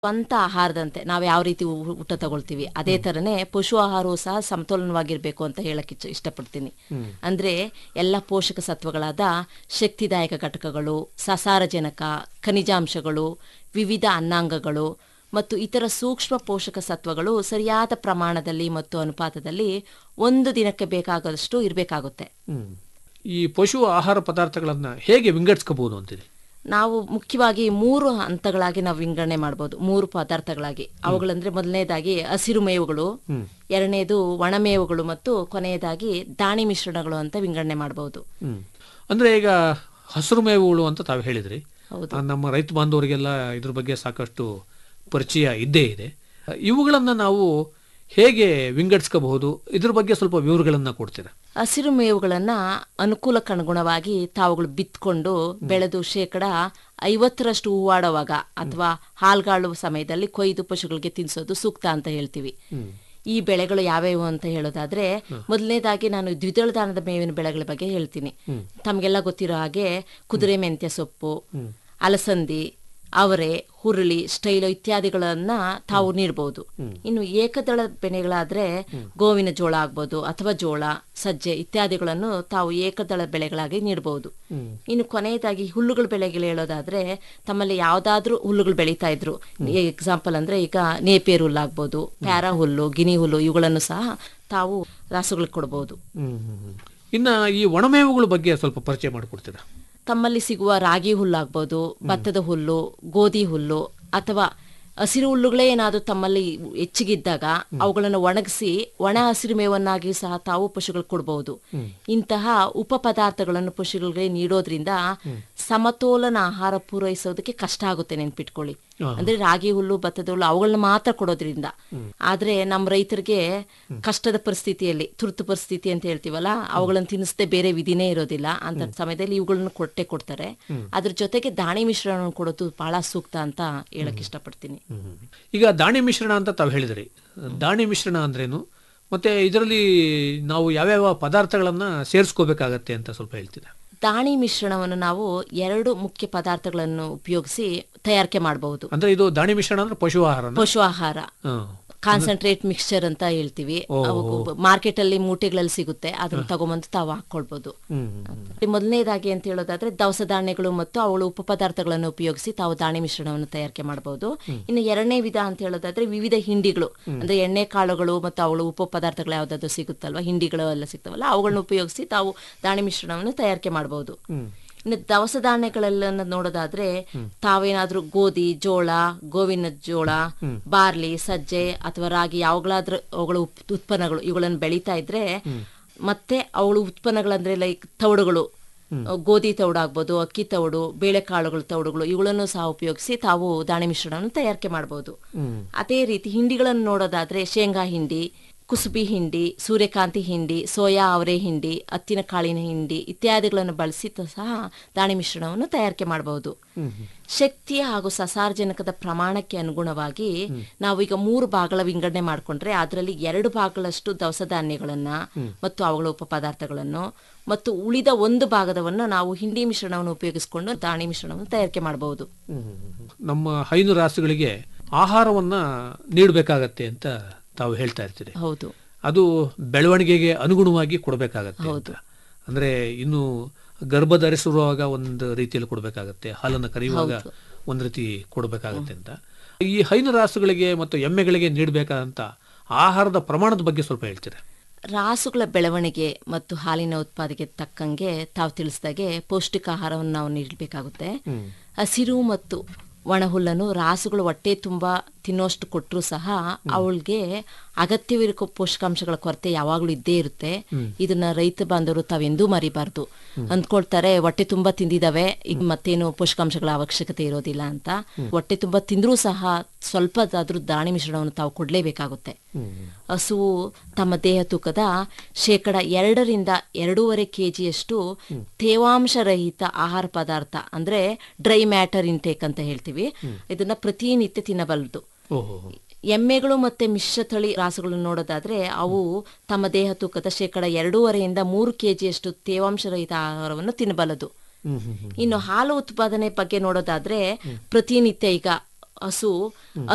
ಸ್ವಂತ ಆಹಾರದಂತೆ ನಾವು ಯಾವ ರೀತಿ ಊಟ ತಗೊಳ್ತೀವಿ ಅದೇ ತರನೇ ಪಶು ಆಹಾರವೂ ಸಹ ಸಮತೋಲನವಾಗಿರ್ಬೇಕು ಅಂತ ಹೇಳಕ್ ಇಷ್ಟಪಡ್ತೀನಿ. ಅಂದ್ರೆ ಎಲ್ಲ ಪೋಷಕ ಸತ್ವಗಳಾದ ಶಕ್ತಿದಾಯಕ ಘಟಕಗಳು, ಸಸಾರಜನಕ, ಖನಿಜಾಂಶಗಳು, ವಿವಿಧ ಅನ್ನಾಂಗಗಳು ಮತ್ತು ಇತರ ಸೂಕ್ಷ್ಮ ಪೋಷಕ ಸತ್ವಗಳು ಸರಿಯಾದ ಪ್ರಮಾಣದಲ್ಲಿ ಮತ್ತು ಅನುಪಾತದಲ್ಲಿ ಒಂದು ದಿನಕ್ಕೆ ಬೇಕಾದಷ್ಟು ಇರಬೇಕಾಗುತ್ತೆ. ಈ ಪಶು ಆಹಾರ ಪದಾರ್ಥಗಳನ್ನ ಹೇಗೆ ವಿಂಗಡಿಸ್ಕೋಬಹುದು ಅಂತೀರಿ? ನಾವು ಮುಖ್ಯವಾಗಿ 3 ಹಂತಗಳಾಗಿ ನಾವು ವಿಂಗಡಣೆ ಮಾಡಬಹುದು. 3 ಪದಾರ್ಥಗಳಾಗಿ ಅವುಗಳಂದ್ರೆ ಮೊದಲನೇದಾಗಿ ಹಸಿರು ಮೇವುಗಳು, ಎರಡನೇದು ಒಣಮೇವುಗಳು ಮತ್ತು ಕೊನೆಯದಾಗಿ ದಾಣಿ ಮಿಶ್ರಣಗಳು ಅಂತ ವಿಂಗಡಣೆ ಮಾಡಬಹುದು. ಅಂದ್ರೆ ಈಗ ಹಸಿರು ಮೇವುಗಳು ಅಂತ ತಾವು ಹೇಳಿದ್ರಿ. ಹೌದು. ನಮ್ಮ ರೈತ ಬಾಂಧವರಿಗೆಲ್ಲ ಇದ್ರ ಬಗ್ಗೆ ಸಾಕಷ್ಟು ಪರಿಚಯ ಇದ್ದೇ ಇದೆ. ಇವುಗಳನ್ನ ನಾವು ಹೇಗೆ ವಿಂಗಡಿಸ್ಕೋಬಹುದು, ಇದ್ರ ಬಗ್ಗೆ ಸ್ವಲ್ಪ ವಿವರಗಳನ್ನ ಕೊಡ್ತೀರಾ? ಹಸಿರು ಮೇವುಗಳನ್ನ ಅನುಕೂಲಕ್ಕನುಗುಣವಾಗಿ ತಾವುಗಳು ಬಿತ್ಕೊಂಡು ಬೆಳೆದು 50% ಹೂವಾಡುವಾಗ ಅಥವಾ ಹಾಲ್ಗಾಳುವ ಸಮಯದಲ್ಲಿ ಕೊಯ್ದು ಪಶುಗಳಿಗೆ ತಿನ್ನಿಸೋದು ಸೂಕ್ತ ಅಂತ ಹೇಳ್ತೀವಿ. ಈ ಬೆಳೆಗಳು ಯಾವ್ಯಾವು ಅಂತ ಹೇಳೋದಾದ್ರೆ, ಮೊದಲನೇದಾಗಿ ನಾನು ದ್ವಿದಳ ಧಾನ್ಯದ ಮೇವಿನ ಬೆಳೆಗಳ ಬಗ್ಗೆ ಹೇಳ್ತೀನಿ. ತಮಗೆಲ್ಲ ಗೊತ್ತಿರೋ ಹಾಗೆ ಕುದುರೆ ಮೆಂತ್ಯ ಸೊಪ್ಪು, ಅಲಸಂದಿ, ಅವರೆ, ಹುರುಳಿ, ಸ್ಟೈಲೋ ಇತ್ಯಾದಿಗಳನ್ನ ತಾವು ನೀಡಬಹುದು. ಇನ್ನು ಏಕದಳ ಬೆಳೆಗಳಾದ್ರೆ ಗೋವಿನ ಜೋಳ ಆಗ್ಬೋದು ಅಥವಾ ಜೋಳ, ಸಜ್ಜೆ ಇತ್ಯಾದಿಗಳನ್ನು ತಾವು ಏಕದಳ ಬೆಳೆಗಳಾಗಿ ನೀಡಬಹುದು. ಇನ್ನು ಕೊನೆಯದಾಗಿ ಹುಲ್ಲುಗಳ ಬೆಳೆಗಳು ಹೇಳೋದಾದ್ರೆ, ತಮ್ಮಲ್ಲಿ ಯಾವ್ದಾದ್ರೂ ಹುಲ್ಲುಗಳು ಬೆಳೀತಾ ಇದ್ರು, ಎಕ್ಸಾಂಪಲ್ ಅಂದ್ರೆ ಈಗ ನೇಪಿಯರ್ ಹುಲ್ಲು ಆಗ್ಬೋದು, ಪ್ಯಾರಾ ಹುಲ್ಲು, ಗಿನಿ ಹುಲ್ಲು, ಇವುಗಳನ್ನು ಸಹ ತಾವು ರಾಸುಗಳಿಗೆ ಕೊಡಬಹುದು. ಇನ್ನ ಈ ಒಣಮೇವುಗಳ ಬಗ್ಗೆ ಸ್ವಲ್ಪ ಪರಿಚಯ ಮಾಡಿಕೊಡ್ತೀರಾ? ತಮ್ಮಲ್ಲಿ ಸಿಗುವ ರಾಗಿ ಹುಲ್ಲಾಗ್ಬೋದು, ಭತ್ತದ ಹುಲ್ಲು, ಗೋಧಿ ಹುಲ್ಲು ಅಥವಾ ಹಸಿರು ಹುಲ್ಲುಗಳೇ ಏನಾದರೂ ತಮ್ಮಲ್ಲಿ ಹೆಚ್ಚಿಗಿದ್ದಾಗ ಅವುಗಳನ್ನು ಒಣಗಿಸಿ ಒಣ ಹಸಿರು ಮೇವನ್ನಾಗಿ ಸಹ ತಾವು ಪಶುಗಳಿಗೆ ಕೊಡಬಹುದು. ಇಂತಹ ಉಪ ಪದಾರ್ಥಗಳನ್ನು ಪಶುಗಳಿಗೆ ನೀಡೋದ್ರಿಂದ ಸಮತೋಲನ ಆಹಾರ ಪೂರೈಸೋದಕ್ಕೆ ಕಷ್ಟ ಆಗುತ್ತೆ, ನೆನ್ಪಿಟ್ಕೊಳ್ಳಿ. ಅಂದ್ರೆ ರಾಗಿ ಹುಲ್ಲು, ಭತ್ತದ ಹುಲ್ಲು ಅವುಗಳನ್ನ ಮಾತ್ರ ಕೊಡೋದ್ರಿಂದ. ಆದ್ರೆ ನಮ್ಮ ರೈತರಿಗೆ ಕಷ್ಟದ ಪರಿಸ್ಥಿತಿಯಲ್ಲಿ, ತುರ್ತು ಪರಿಸ್ಥಿತಿ ಅಂತ ಹೇಳ್ತೀವಲ್ಲ, ಅವುಗಳನ್ನು ತಿನ್ನಿಸದೆ ಬೇರೆ ವಿಧಿನೇ ಇರೋದಿಲ್ಲ. ಅಂತ ಸಮಯದಲ್ಲಿ ಇವುಗಳನ್ನ ಕೊಡ್ತಾರೆ. ಅದ್ರ ಜೊತೆಗೆ ದಾಣಿ ಮಿಶ್ರಣ ಕೊಡೋದು ಬಹಳ ಸೂಕ್ತ ಅಂತ ಹೇಳಕ್ ಇಷ್ಟಪಡ್ತೀನಿ. ಈಗ ದಾಣಿ ಮಿಶ್ರಣ ಅಂತ ತಾವು ಹೇಳಿದ್ರಿ. ದಾಣಿ ಮಿಶ್ರಣ ಅಂದ್ರೇನು, ಮತ್ತೆ ಇದರಲ್ಲಿ ನಾವು ಯಾವ್ಯಾವ ಪದಾರ್ಥಗಳನ್ನ ಸೇರಿಸ್ಕೋಬೇಕಾಗತ್ತೆ ಅಂತ ಸ್ವಲ್ಪ ಹೇಳ್ತೀರಾ? ದಾಣಿ ಮಿಶ್ರಣವನ್ನು ನಾವು 2 ಮುಖ್ಯ ಪದಾರ್ಥಗಳನ್ನು ಉಪಯೋಗಿಸಿ ತಯಾರಿಕೆ ಮಾಡಬಹುದು. ಅಂದ್ರೆ ಇದು ದಾಣಿ ಮಿಶ್ರಣ ಅಂದ್ರೆ ಪಶು ಆಹಾರ ಕಾನ್ಸಂಟ್ರೇಟ್ ಮಿಕ್ಸ್ಚರ್ ಅಂತ ಹೇಳ್ತೀವಿ. ಮಾರ್ಕೆಟ್ ಅಲ್ಲಿ ಮೂಟೆಗಳಲ್ಲಿ ಸಿಗುತ್ತೆ, ಅದನ್ನ ತಗೊಂಬಂದು ತಾವು ಹಾಕೊಳ್ಬಹುದು. ಮೊದಲನೇದಾಗಿ ಅಂತ ಹೇಳೋದಾದ್ರೆ ದವಸ ಧಾನ್ಯಗಳು ಮತ್ತು ಅವುಗಳ ಉಪ ಪದಾರ್ಥಗಳನ್ನು ಉಪಯೋಗಿಸಿ ತಾವು ದಾಣಿ ಮಿಶ್ರಣವನ್ನು ತಯಾರಿಕೆ ಮಾಡಬಹುದು. ಇನ್ನು ಎರಡನೇ ವಿಧ ಅಂತ ಹೇಳೋದಾದ್ರೆ ವಿವಿಧ ಹಿಂಡಿಗಳು, ಅಂದ್ರೆ ಎಣ್ಣೆ ಕಾಳುಗಳು ಮತ್ತು ಅವುಗಳ ಉಪ ಪದಾರ್ಥಗಳು ಯಾವ್ದಾದ್ರು ಸಿಗುತ್ತಲ್ವಾ, ಹಿಂಡಿಗಳು ಎಲ್ಲ ಸಿಗ್ತಾವಲ್ಲ, ಅವುಗಳನ್ನ ಉಪಯೋಗಿಸಿ ತಾವು ದಾಣಿ ಮಿಶ್ರಣವನ್ನು ತಯಾರಿಕೆ ಮಾಡಬಹುದು. ಇನ್ನು ದವಸ ಧಾನ್ಯಗಳೆಲ್ಲ ನೋಡೋದಾದ್ರೆ ತಾವೇನಾದ್ರೂ ಗೋಧಿ, ಜೋಳ, ಗೋವಿನ ಜೋಳ, ಬಾರ್ಲಿ, ಸಜ್ಜೆ ಅಥವಾ ರಾಗಿ ಯಾವಾಗಲಾದ್ರೂ ಅವುಗಳ ಉತ್ಪನ್ನಗಳು ಇವುಗಳನ್ನು ಬೆಳೀತಾ ಇದ್ರೆ, ಮತ್ತೆ ಅವುಗಳ ಉತ್ಪನ್ನಗಳಂದ್ರೆ ಲೈಕ್ ತೌಡುಗಳು, ಗೋಧಿ ತೌಡು ಆಗ್ಬೋದು, ಅಕ್ಕಿ ತೌಡು, ಬೇಳೆಕಾಳುಗಳ ತೌಡುಗಳು, ಇವುಗಳನ್ನು ಸಹ ಉಪಯೋಗಿಸಿ ತಾವು ದಾಣಿ ಮಿಶ್ರಣವನ್ನು ತಯಾರಿಕೆ ಮಾಡಬಹುದು. ಅದೇ ರೀತಿ ಹಿಂಡಿಗಳನ್ನು ನೋಡೋದಾದ್ರೆ ಶೇಂಗಾ ಹಿಂಡಿ, ಕುಸುಬಿ ಹಿಂಡಿ, ಸೂರ್ಯಕಾಂತಿ ಹಿಂಡಿ, ಸೋಯಾ ಅವರೆ ಹಿಂಡಿ, ಹತ್ತಿನ ಕಾಳಿನ ಹಿಂಡಿ ಇತ್ಯಾದಿಗಳನ್ನು ಬಳಸಿ ಸಹ ದಾಣಿ ಮಿಶ್ರಣವನ್ನು ತಯಾರಿಕೆ ಮಾಡಬಹುದು. ಶಕ್ತಿ ಹಾಗೂ ಸಸಾರಜನಕದ ಪ್ರಮಾಣಕ್ಕೆ ಅನುಗುಣವಾಗಿ ನಾವು ಈಗ 3 ಭಾಗಗಳ ವಿಂಗಡಣೆ ಮಾಡಿಕೊಂಡ್ರೆ, ಅದರಲ್ಲಿ 2 ಭಾಗಗಳಷ್ಟು ದವಸ ಧಾನ್ಯಗಳನ್ನ ಮತ್ತು ಅವುಗಳ ಉಪ ಪದಾರ್ಥಗಳನ್ನು ಮತ್ತು ಉಳಿದ 1 ಭಾಗದವನ್ನು ನಾವು ಹಿಂಡಿ ಮಿಶ್ರಣವನ್ನು ಉಪಯೋಗಿಸಿಕೊಂಡು ದಾಣಿ ಮಿಶ್ರಣವನ್ನು ತಯಾರಿಕೆ ಮಾಡಬಹುದು. ನಮ್ಮ ಹೈನು ರಾಸುಗಳಿಗೆ ಆಹಾರವನ್ನ ನೀಡಬೇಕಾಗತ್ತೆ ಅಂತ ತಾವು ಹೇಳ್ತಾ ಇರ್ತೀರಿ. ಹೌದು. ಅದು ಬೆಳವಣಿಗೆಗೆ ಅನುಗುಣವಾಗಿ ಕೊಡಬೇಕಾಗತ್ತೆ ಅಂತ. ಅಂದ್ರೆ ಇನ್ನು ಗರ್ಭ ಧರಿಸುವಾಗ ಒಂದು ರೀತಿಯಲ್ಲಿ ಕೊಡಬೇಕಾಗತ್ತೆ, ಹಾಲನ್ನು ಕರೆಯುವಾಗ ಒಂದು ರೀತಿ ಕೊಡಬೇಕಾಗತ್ತೆ ಅಂತ. ಈ ಹೈನು ರಾಸುಗಳಿಗೆ ಮತ್ತು ಎಮ್ಮೆಗಳಿಗೆ ನೀಡಬೇಕಾದಂತ ಆಹಾರದ ಪ್ರಮಾಣದ ಬಗ್ಗೆ ಸ್ವಲ್ಪ ಹೇಳ್ತೀರಾ? ರಾಸುಗಳ ಬೆಳವಣಿಗೆ ಮತ್ತು ಹಾಲಿನ ಉತ್ಪಾದನೆಗೆ ತಕ್ಕಂಗೆ ತಾವು ತಿಳಿಸಿದಾಗೆ ಪೌಷ್ಟಿಕ ಆಹಾರವನ್ನು ನಾವು ನೀಡಬೇಕಾಗುತ್ತೆ. ಹಸಿರು ಮತ್ತು ಒಣ ಹುಲ್ಲನ್ನು ರಾಸುಗಳು ಹೊಟ್ಟೆ ತುಂಬಾ ತಿನ್ನೋಷ್ಟು ಕೊಟ್ಟರು ಸಹ ಅವಳಿಗೆ ಅಗತ್ಯವಿರೋ ಪೋಷಕಾಂಶಗಳ ಕೊರತೆ ಯಾವಾಗಲೂ ಇದ್ದೇ ಇರುತ್ತೆ. ಇದನ್ನ ರೈತ ಬಾಂಧವರು ತಾವೆಂದೂ ಮರಿಬಾರ್ದು. ಅಂದ್ಕೊಳ್ತಾರೆ ಹೊಟ್ಟೆ ತುಂಬಾ ತಿಂದಿದಾವೆ, ಈಗ ಮತ್ತೇನು ಪೋಷಕಾಂಶಗಳ ಅವಶ್ಯಕತೆ ಇರೋದಿಲ್ಲ ಅಂತ. ಹೊಟ್ಟೆ ತುಂಬಾ ತಿಂದ್ರೂ ಸಹ ಸ್ವಲ್ಪದಾದ್ರೂ ದಾಣಿ ಮಿಶ್ರಣವನ್ನು ತಾವು ಕೊಡ್ಲೇಬೇಕಾಗುತ್ತೆ. ಹಸುವು ತಮ್ಮ ದೇಹ ತೂಕದ 2 ರಿಂದ 2.5 kgಯಷ್ಟು ತೇವಾಂಶ ರಹಿತ ಆಹಾರ ಪದಾರ್ಥ ಅಂದ್ರೆ ಡ್ರೈ ಮ್ಯಾಟರ್ ಇಂಟೇಕ್ ಅಂತ ಹೇಳ್ತೀವಿ, ಇದನ್ನ ಪ್ರತಿನಿತ್ಯ ತಿನ್ನಬಲ್ಲದು. ಎಮ್ಮೆಗಳು ಮತ್ತೆ ಮಿಶ್ರತಳಿ ರಾಸುಗಳನ್ನು ನೋಡೋದಾದ್ರೆ ಅವು ತಮ್ಮ ದೇಹ ತೂಕದ 2.5 ರಿಂದ 3 kgಯಷ್ಟು ತೇವಾಂಶ ರಹಿತ ಆಹಾರವನ್ನು ತಿನ್ನಬಲ್ಲದು. ಇನ್ನು ಹಾಲು ಉತ್ಪಾದನೆ ಬಗ್ಗೆ ನೋಡೋದಾದ್ರೆ ಪ್ರತಿನಿತ್ಯ ಈಗ ಹಸು